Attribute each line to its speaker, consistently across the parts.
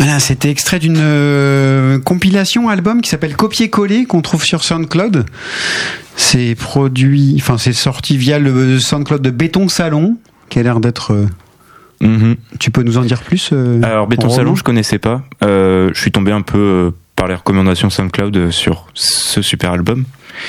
Speaker 1: Voilà, c'était extrait d'une compilation album qui s'appelle Copier-coller, qu'on trouve sur SoundCloud. C'est sorti via le SoundCloud de Béton Salon, qui a l'air d'être... Tu peux nous en dire plus
Speaker 2: Alors Béton Salon, je connaissais pas. Je suis tombé un peu par les recommandations SoundCloud sur ce super album.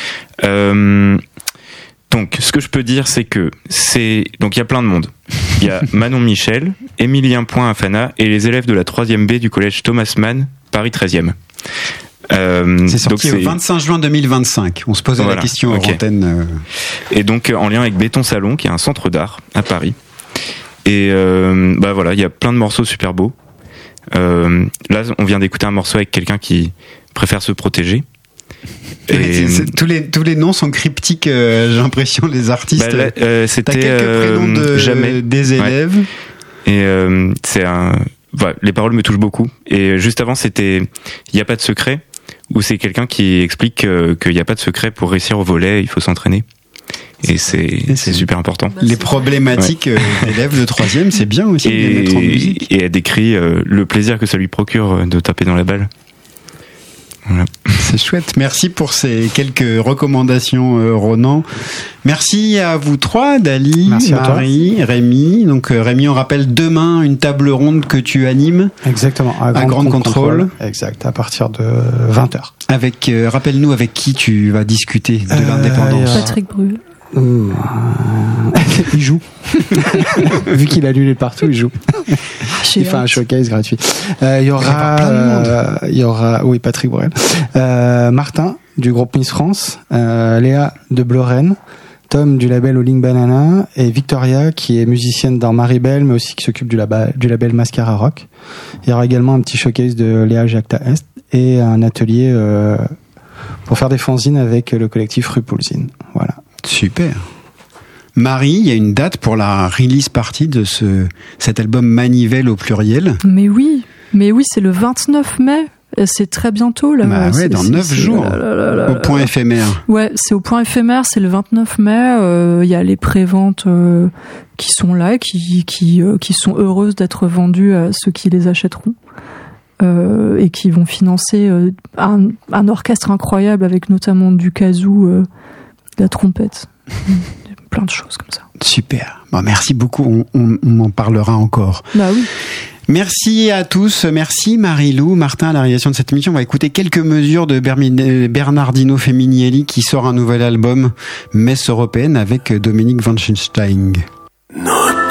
Speaker 2: Donc, ce que je peux dire, c'est que donc il y a plein de monde. Il y a Manon Michel, Émilien Point-Afana et les élèves de la 3e B du collège Thomas Mann, Paris 13e.
Speaker 1: C'est sorti le 25 juin 2025. On se posait la question hors antenne.
Speaker 2: Et donc, en lien avec Béton Salon, qui est un centre d'art à Paris. Et voilà, il y a plein de morceaux super beaux. Là, on vient d'écouter un morceau avec quelqu'un qui préfère se protéger.
Speaker 1: Et tous les noms sont cryptiques, j'ai l'impression, les artistes.
Speaker 2: C'était
Speaker 1: t'as quelques prénoms
Speaker 2: jamais
Speaker 1: des élèves.
Speaker 2: Ouais. Et les paroles me touchent beaucoup. Et juste avant, c'était Il n'y a pas de secret, où c'est quelqu'un qui explique qu'il n'y a pas de secret pour réussir au volley, il faut s'entraîner. Et c'est super important.
Speaker 1: Les problématiques d'élèves de 3e, c'est bien aussi de les mettre en musique.
Speaker 2: Et elle décrit le plaisir que ça lui procure de taper dans la balle. Voilà.
Speaker 1: C'est chouette. Merci pour ces quelques recommandations, Ronan. Merci à vous trois, Dali, Marie, Rémi. Donc Rémi, on rappelle demain une table ronde que tu animes.
Speaker 3: Exactement.
Speaker 1: À Grande Contrôle.
Speaker 3: Exact. À partir de 20h.
Speaker 1: Avec, rappelle-nous avec qui tu vas discuter de l'indépendance.
Speaker 4: Patrick Bruel.
Speaker 3: Il joue. Vu qu'il a lu partout, il joue. Il fait un showcase gratuit. Il y aura, oui, Patrick Bruel. Martin, du groupe Miss France. Léa de Bloren. Tom du label Oling Banana. Et Victoria, qui est musicienne dans Maribel, mais aussi qui s'occupe du label Mascara Rock. Il y aura également un petit showcase de Léa Jacta Est. Et un atelier, pour faire des fanzines avec le collectif Rupulzine. Voilà.
Speaker 1: Super. Marie, il y a une date pour la release party de cet album Manivelle au pluriel.
Speaker 4: Mais oui, c'est le 29 mai. C'est très bientôt là.
Speaker 1: Dans 9 jours. Au point éphémère.
Speaker 4: Ouais, c'est au point éphémère. C'est le 29 mai. Il y a les préventes qui sont là, qui sont heureuses d'être vendues à ceux qui les achèteront. Et qui vont financer un orchestre incroyable avec notamment du kazoo, de la trompette, plein de choses comme ça.
Speaker 1: Super. Bon, merci beaucoup. On en parlera encore.
Speaker 4: Bah oui.
Speaker 1: Merci à tous. Merci Marie-Lou, Martin à la réalisation de cette émission. On va écouter quelques mesures de Bernardino Feminielli qui sort un nouvel album Messe européenne avec Dominique Van Schinstein.